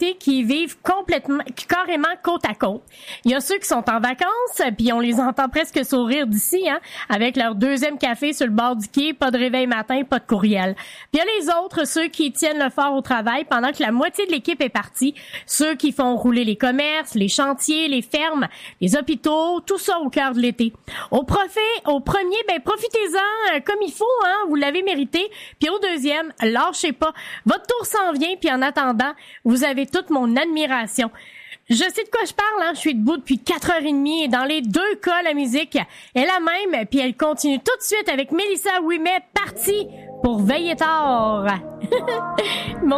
aussi qui vivent carrément côte à côte. Il y a ceux qui sont en vacances, puis on les entend presque sourire d'ici, avec leur deuxième café sur le bord du quai, pas de réveil matin, pas de courriel. Puis il y a les autres, ceux qui tiennent le fort au travail pendant que la moitié de l'équipe est partie, ceux qui font rouler les commerces, les chantiers, les fermes, les hôpitaux, tout ça au cœur de l'été. Au premier, profitez-en comme il faut, vous l'avez mérité. Puis au deuxième, lâchez pas. Votre tour s'en vient, puis en attendant, vous avez toute mon admiration. Je sais de quoi je parle, je suis debout depuis 4h30 et dans les deux cas, la musique est la même, puis elle continue tout de suite avec Mélissa Ouimet, partie pour Veiller tard.